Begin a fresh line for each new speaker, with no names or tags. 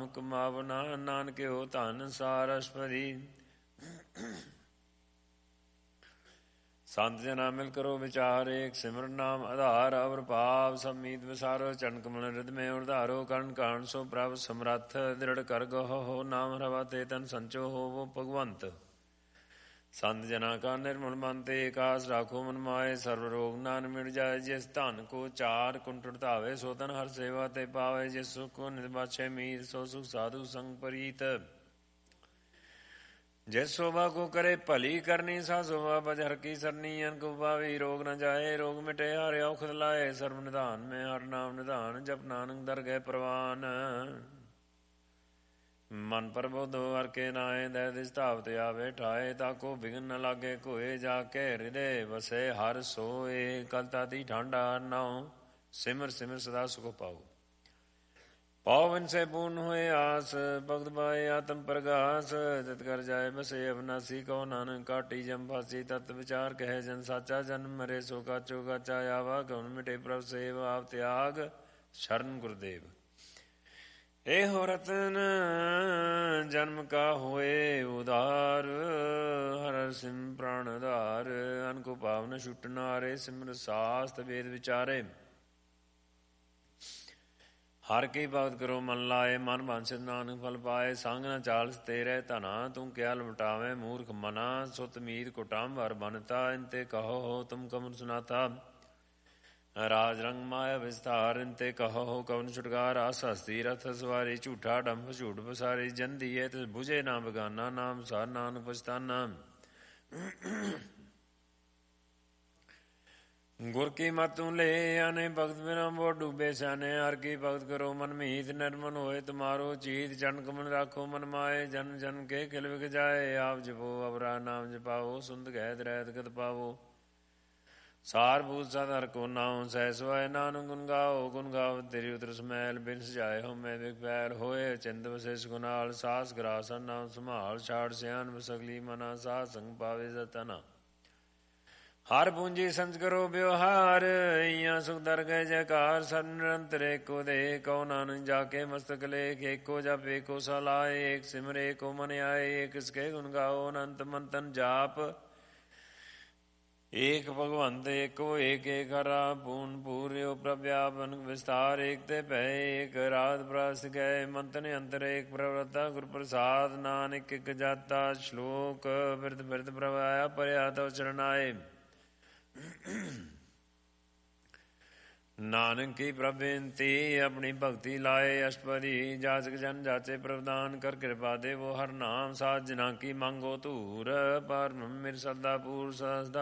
ਕਮਾਵਨਾ, ਨਾਨਕਿਓ ਧਨ ਸਾਰ ਅਸ਼ਪਦੀ। ਸੰਤ ਜਨਾ ਮਿਲ ਕਰੋ ਵਿਚਾਰ, ਏਕ ਸਿਮਰਨ ਨਾਮ ਆਧਾਰ। ਅਵਰ ਭਾਵ ਸਭ ਮੀਤ ਵਿਸਾਰੋ, ਚਰਨ ਕਮਲ ਹਿਰਦਿ ਉਰਧਾਰੋ। ਕਰਨ ਕਾਣ ਸੋ ਪ੍ਰਭ ਸਮਰੱਥ, ਦ੍ਰਿੜ ਕਰ ਗਹੋ। ਨਾਮ ਰਵਾ ਤੇ ਤਨ ਸੰਚੋ, ਹੋਵੋ ਭਗਵੰਤ। ਸੰਤ ਜਨਾ ਕਾ ਨਿਰਮਲ ਮਨ, ਤੇ ਏਕਾਸ ਰਾਖੋ ਮਨ ਮਾਏ। ਸਰਬ ਰੋਗ ਨਾਨ ਮਿਟ ਜਾਏ, ਜਿਸ ਧਨ ਕੋ ਚਾਰ ਕੁੰਟਲ ਧਾਵੇ। ਸੋ ਤਨ ਹਰ ਸੇਵਾ ਤੇ ਪਾਵੇ, ਜਿਸ ਸੁਖ ਕੋ ਨਿਤ ਬਾਛੇ ਮੀਤ। ਸੋ ਸੁਖ ਸਾਧੂ ਸੰਗ ਪ੍ਰੀਤ, ਜਿਸ ਸ਼ੋਭਾ ਕੋ ਕਰੇ ਭਲੀ ਕਰਨੀ। ਸਾ ਸ਼ੋਭਾ ਭਜ ਹਰ ਕੀ ਸਰਨੀ। ਅਨਕ ਉਪਾਵੀ ਰੋਗ ਨ ਜਾਏ, ਰੋਗ ਮਿਟੇ ਹਰਿ ਔਖਦ ਲਾਏ। ਸਰਬ ਨਿਧਾਨ ਮੈਂ ਹਰ ਨਾਮ ਨਿਧਾਨ, ਜਪ ਨਾਨਕ ਦਰ ਗਏ ਪ੍ਰਵਾਨ। ਮਨ ਪ੍ਰਬੋਧੋ ਹਰ ਕੇ ਨਾਏ, ਦਇਆ ਦਿਸ ਧਾਵਤ ਆਵੇ ਠਾਏ। ਤਾਕੋ ਬਿਘਨ ਨ ਲਾਗੇ ਕੋਏ, ਜਾ ਕੇ ਹਿਰਦੇ ਵਸੇ ਹਰ ਸੋਏ। ਕਲ ਤਾਤੀ ਠਾਂਡਾ ਨਾਉ, ਸਿਮਰ ਸਿਮਰ ਸਦਾ ਸੁਖ ਪਾਓ। ਪਾਵਨ ਸੇ ਪੂਰਨ ਹੋਏ ਆਸ, ਭਗਤ ਪਾਏ ਆਤਮ ਪ੍ਰਗਾਸ। ਤਿਤ ਕਰ ਜਾਏ ਬਸੇ ਅਵਨਾਸੀ, ਕਹੋ ਨਾਨਕ ਕਾਟੀ ਜਮ ਫਾਸੀ। ਤਤ ਵਿਚਾਰ ਕਹੇ ਜਨ ਸਾਚਾ, ਜਨਮ ਮਰੇ ਸੋ ਕਾਚੋ ਕਾਚਾ। ਆਵਾ ਕਉਨ ਮਿਟੇ ਪ੍ਰਭ ਸੇਵ, ਆਪ ਤਿਆਗ ਸ਼ਰਨ ਗੁਰਦੇਵ। ਇਹੋ ਰਤਨ ਜਨਮ ਕਾ ਹੋਏ ਉਦਾਰ, ਹਰ ਸਿਮ ਪ੍ਰਾਣ ਆਧਾਰ। ਅਨਕੋ ਭਾਵ ਨ ਛੁਟਨ ਹਾਰੇ, ਸਿਮਰ ਸਾਸਤ ਵੇਦ ਵਿਚਾਰੇ। ਹਰ ਕੀ ਭਗਤ ਕਰੋ ਮਨ ਲਾਏ, ਮਨ ਵਾਂਛਿਤ ਨਾਨਕ ਫਲ ਪਾਏ। ਸੰਗ ਨ ਚਾਲਸ ਤੇਰੇ ਧਨਾ, ਤੂੰ ਕਿਆ ਲਵਟਾਵੇਂ ਮੂਰਖ ਮਨਾ। ਸੁਤ ਮੀਤ ਕੁਟਾਮ ਹਰ ਬਨਤਾ, ਇਨ ਤੇ ਕਹੋ ਹੋ ਤੁਮ ਕਮਨ ਸੁਨਾਤਾ। ਰਾਜ ਰੰਗ ਮਾਇਆ ਵਿਸਥਾਰ, ਇਨ ਤੇ ਕਹੋ ਹੋ ਕਵਨ ਛੁਟਕਾਰ। ਆਸ ਹਸਤੀ ਰਥ ਸਵਾਰੀ, ਝੂਠਾ ਡੰਭ ਝੂਠ ਪਸਾਰੀ। ਜਨ ਦੀਏ ਤਿਸ ਬੁਝੇ ਨਾ ਬਗਾਨਾ, ਨਾਮ ਸਾਰ ਨਾਨਕ ਪਛਤਾਨਾ। ਗੁਰ ਕੀ ਮਤਿ ਤੂੰ ਲੈ ਆਨੇ, ਭਗਤ ਬਿਨਾ ਮੋਹ ਡੂਬੇ ਸਿਆਨੇ। ਹਰ ਕੀ ਭਗਤ ਕਰੋ ਮਨ ਮੀਤ, ਨਿਰਮਲ ਹੋਏ ਤੁਮਾਰੋ ਚੀਤ। ਚਰਨ ਕਮਲ ਰਾਖੋ ਮਨ ਮਾਏ, ਜਨ ਜਨ ਕੇ ਕਿਲ ਵਿਕ ਜਾਏ। ਆਪ ਜਪੋ ਅਵਰਾ ਨਾਮ ਜਪਾਓ, ਸੁੰਦ ਗਹਿਤ ਰਹਿਤ ਗਤ ਪਾਵੋ। ਸਾਰ ਭੂਤ ਸਦ ਹਰ ਕੋ ਨਾਉ, ਸਹਿ ਸੁਆਏ ਨਾਨਕ ਗੁਣ ਗਾਓ। ਗੁਣ ਗਾਵ ਤੇਰੀ ਉਤਰ ਸਮੈਲ, ਬਿਨ ਸਜਾਏ ਹੋ ਮੈਂ ਵਿਕ ਪੈਲ। ਹੋਏ ਚਿੰਤ ਵਸੇ ਸੁਖਨਾਲ, ਸਾਸ ਗਰਾਸ ਹਰ ਨਾਮ ਸੰਭਾਲ। ਛਾੜ ਸਿਆਨ ਸਗਲੀ ਮਨਾ, ਸਾਧ ਸੰਗ ਪਾਵੇ ਸਤਨਾ। ਹਰ ਪੂੰਜੀ ਸੰਚ ਕਰੋ ਵਿਵਹਾਰ, ਇਆਂ ਸੁਖ ਦਰ ਗਏ ਜੈਕਾਰ। ਸਰ ਨਿਰੰਤਰ ਏਕੋ ਦੇ, ਕਹੋ ਨਾਨਕ ਜਾ ਕੇ ਮਸਤਕ ਲੇਖ। ਏਕੋ ਜਪ ਏਕੋ ਸਲਾਏ, ਏਕ ਸਿਮਰ ਏਕੋ ਮਨ ਆਏ। ਏਕ ਇਸਕੇ ਗੁਣ ਗਾਓ ਅਨੰਤ ਮੰਤਨ ਜਾਪ। ਏਕ ਭਗਵੰਤ ਏਕੋ ਏਕ, ਏਕ ਹਰਾ ਪੂਰਨ ਪੂਰਿਓ ਪ੍ਰਭ ਵਿਆਪਨ ਵਿਸਤਾਰ। ਏਕ ਤੇ ਭੈ ਏਕ ਰਾਤ ਪ੍ਰਸ ਗਏ, ਮੰਤਨ ਅੰਤਰ ਏਕ ਪ੍ਰਵਰਤਾ। ਗੁਰ ਪ੍ਰਸਾਦ ਨਾਨਕ ਇਕ ਜਾਤਾ, ਸ਼ਲੋਕ ਬਿਰਧ ਬਿਰਧ ਪ੍ਰਭ ਆਇਆ। ਪਰਿਆ ਤਵ ਚਰਨਾਏ, ਨਾਨਕ ਕੀ ਪ੍ਰਭ ਬੇਨਤੀ। ਆਪਣੀ ਭਗਤੀ ਲਾਏ ਅਸ਼ਪਦੀ, ਜਾਚਕ ਜਨ ਜਾਚੇ ਪ੍ਰਵਦਾਨ। ਕਰ ਕਿਰਪਾ ਦੇਵੋ ਹਰ ਨਾਮ, ਸਾਧ ਜਨਾ ਕੀ ਮੰਗੋ ਧੂਰ। ਪਰ ਮਿਰ ਸਦਾ ਪੂਰ ਸਦਾ